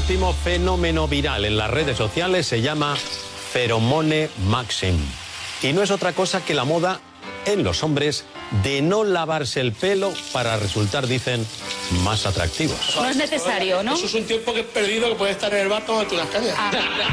último fenómeno viral en las redes sociales se llama Pheromone Maxim. Y no es otra cosa que la moda en los hombres de no lavarse el pelo para resultar, dicen, más atractivos. No es necesario, ¿no? Eso es un tiempo que es perdido, que puede estar en el bar tomando unas cañas.